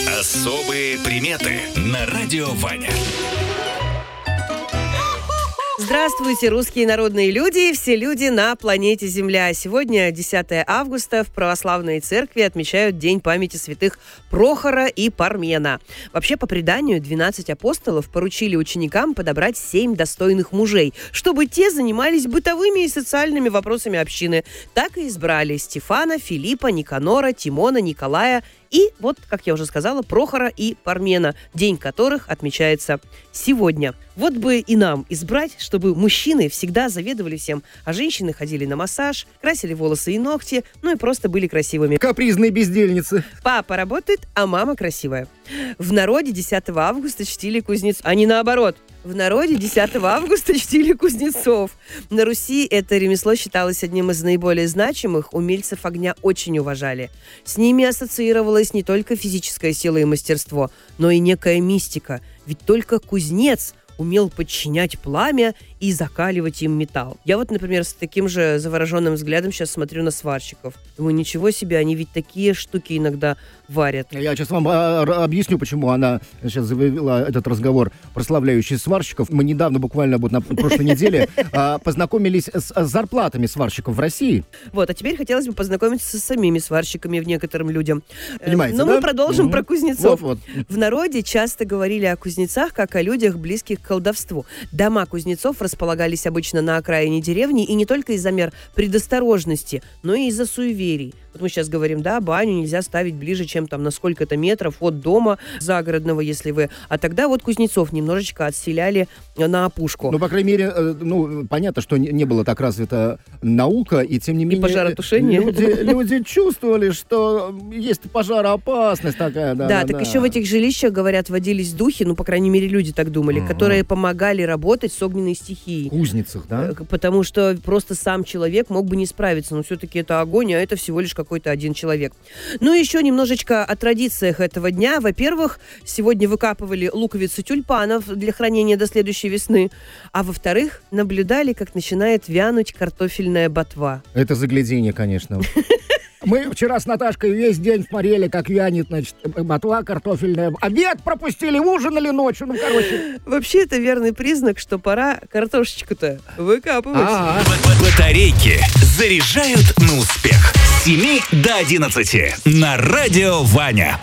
Особые приметы на радио Ваня. Здравствуйте, русские народные люди, все люди на планете Земля. Сегодня 10 августа в православной церкви отмечают День памяти святых Прохора и Пармена. Вообще, по преданию, 12 апостолов поручили ученикам подобрать 7 достойных мужей, чтобы те занимались бытовыми и социальными вопросами общины. Так и избрали Стефана, Филиппа, Никанора, Тимона, Николая и, вот, как я уже сказала, Прохора и Пармена, день которых отмечается сегодня. Вот бы и нам избрать, чтобы мужчины всегда заведовали всем, а женщины ходили на массаж, красили волосы и ногти, ну и просто были красивыми. Капризные бездельницы. Папа работает, а мама красивая. В народе 10 августа чтили кузнецов, а не наоборот. В народе 10 августа чтили кузнецов. На Руси это ремесло считалось одним из наиболее значимых, умельцев огня очень уважали. С ними ассоциировалась не только физическая сила и мастерство, но и некая мистика. Ведь только кузнец умел подчинять пламя и закаливать им металл. Я вот, например, с таким же завороженным взглядом сейчас смотрю на сварщиков. Думаю, ничего себе, они ведь такие штуки иногда варят. Я сейчас вам объясню, почему она сейчас завела этот разговор, прославляющий сварщиков. Мы недавно, буквально вот на прошлой неделе, познакомились с зарплатами сварщиков в России. Вот, а теперь хотелось бы познакомиться с самими сварщиками в некоторым людям. Понимаете, Но да? мы продолжим про кузнецов. Вот. В народе часто говорили о кузнецах как о людях, близких к колдовству. Дома кузнецов располагались обычно на окраине деревни, и не только из-за мер предосторожности, но и из-за суеверий. Вот мы сейчас говорим, да, баню нельзя ставить ближе, чем там на сколько-то метров от дома загородного, если вы... А тогда вот кузнецов немножечко отселяли на опушку. Ну, по крайней мере, понятно, что не было так развита наука, и тем не менее... пожаротушение. Люди чувствовали, что есть пожароопасность такая. Да, так еще в этих жилищах, говорят, водились духи, ну, по крайней мере, люди так думали, которые помогали работать с огненной стихией. В кузницах, да? Потому что просто сам человек мог бы не справиться, но все-таки это огонь, а это всего лишь какой-то один человек. Ну и еще немножечко о традициях этого дня. Во-первых, сегодня выкапывали луковицы тюльпанов для хранения до следующей весны. А во-вторых, наблюдали, как начинает вянуть картофельная ботва. Это загляденье, конечно. Мы вчера с Наташкой весь день смотрели, как вянет, значит, ботва картофельная. Обед пропустили, ужинали ночью, Вообще, это верный признак, что пора картошечку-то выкапывать. Батарейки заряжают на успех. С 7 до 11 на радио Ваня.